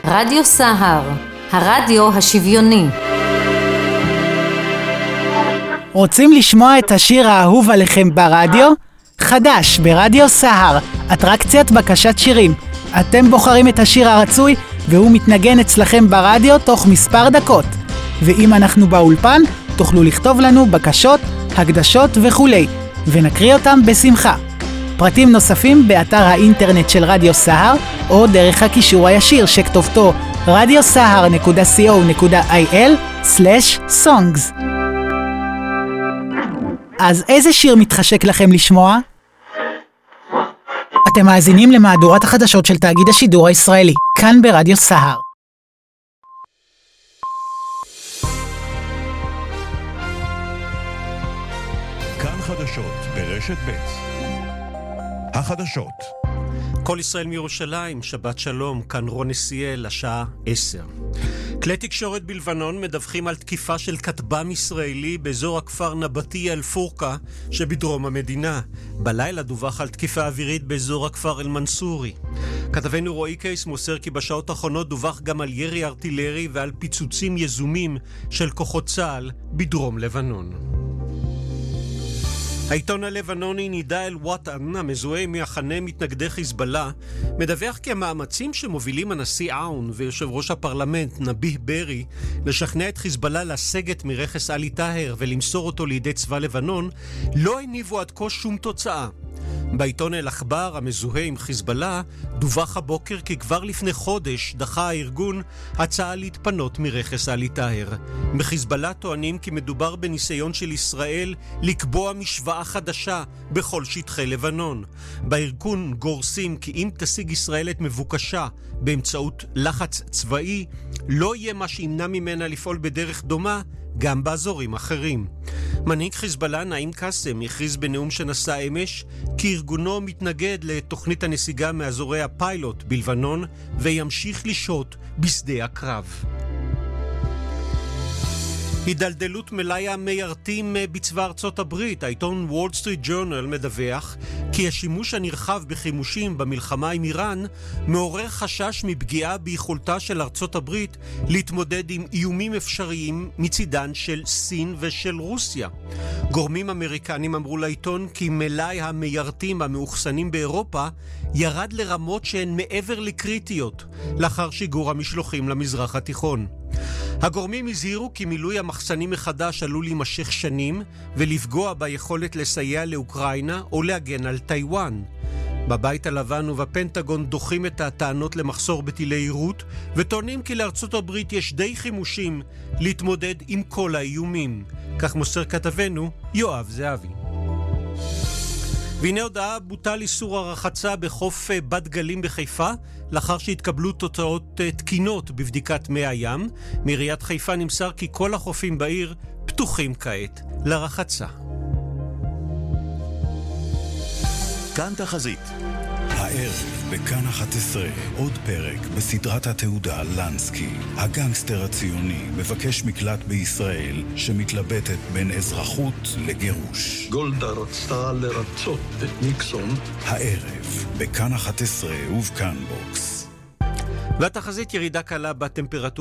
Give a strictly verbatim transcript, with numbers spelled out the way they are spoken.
רדיו סהר, הרדיו השוויוני. רוצים לשמוע את השיר האהוב עליכם ברדיו? חדש ברדיו סהר, אטרקציית בקשת שירים. אתם בוחרים את השיר הרצוי והוא מתנגן אצלכם ברדיו תוך מספר דקות. ואם אנחנו באולפן, תוכלו לכתוב לנו בקשות, הקדשות וכולי, ונקריא אותם בשמחה. פרטים נוספים באתר האינטרנט של רדיו סהר, או דרך הקישור הישיר שכתובתו רדיו סהר נקודה סי או נקודה איי אל סלש סונגס. אז איזה שיר מתחשק לכם לשמוע? אתם מאזינים למהדורת החדשות של תאגיד השידור הישראלי, כאן ברדיו סהר. כאן חדשות ברשת ב'. החדשות. כל ישראל מירושלים, שבת שלום, כאן רון נסיאל, השעה עשר. כלי תקשורת בלבנון מדווחים על תקיפה של כטב"ם ישראלי באזור הכפר נבטיה אל-פורקה שבדרום המדינה. בלילה דווח על תקיפה אווירית באזור הכפר אל-מנסורי. כתבנו רועי קייס מוסר כי בשעות האחרונות דווח גם על ירי ארטילרי ועל פיצוצים יזומים של כוחות צה"ל בדרום לבנון. העיתון הלבנוני נידה אל-וואטן, המזוהה מהחנה מתנגדי חיזבאללה, מדווח כי המאמצים שמובילים הנשיא עאון ויושב ראש הפרלמנט נביח ברי לשכנע את חיזבאללה לסגת מרכס עלי טאהר ולמסור אותו לידי צבא לבנון לא הניבו עד כה שום תוצאה. בעיתון אל-אכבר המזוהה עם חיזבאללה דווח הבוקר כי כבר לפני חודש דחה הארגון הצעה להתפנות מרכס עלי טאהר. בחיזבאללה טוענים כי מדובר בניסיון של ישראל לקבוע משוואה חדשה בכל שטחי לבנון. בארגון גורסים כי אם תשיג ישראל את מבוקשה באמצעות לחץ צבאי, לא יהיה מה שימנע ממנה לפעול בדרך דומה גם באזורים אחרים. מנהיג חיזבאללה נעים קאסם הכריז בנאום שנשא אמש כי ארגונו מתנגד לתוכנית הנסיגה מאזורי הפיילוט בלבנון וימשיך לשהות בשדה הקרב. הידלדלות מלאי המיירטים בצבא ארצות הברית. העיתון וול סטריט ג'ורנל מדווח כי השימוש הנרחב בחימושים במלחמה עם איראן מעורר חשש מפגיעה ביכולתה של ארצות הברית להתמודד עם איומים אפשריים מצידן של סין ושל רוסיה. גורמים אמריקנים אמרו לעיתון כי מלאי המיירטים המאוחסנים באירופה ירד לרמות שהן מעבר לקריטיות לאחר שיגור המשלוחים למזרח התיכון. הגורמים הזהירו כי מילוי המחסנים מחדש עלול להימשך שנים ולפגוע ביכולת לסייע לאוקראינה או להגן על טיואן. בבית הלבן ובפנטגון דוחים את הטענות למחסור בטילי יירוט וטוענים כי לארצות הברית יש די חימושים להתמודד עם כל האיומים. כך מוסר כתבנו יואב זהבי. והנה הודעה, בוטל איסור הרחצה בחוף בת גלים בחיפה לאחר שהתקבלו תוצאות תקינות בבדיקת מי הים. מעיריית חיפה נמסר כי כל החופים בעיר פתוחים כעת לרחצה. כאן תחזית. הערב בכאן אחת עשרה עוד פרק בסדרת התעודה לנסקי. הגנגסטר הציוני מבקש מקלט בישראל שמתלבטת בין אזרחות לגירוש. גולדה רצתה לרצות את ניקסון. הערב בכאן אחת עשרה ובכאן בוקס. והתחזית ירידה קלה בטמפרטורה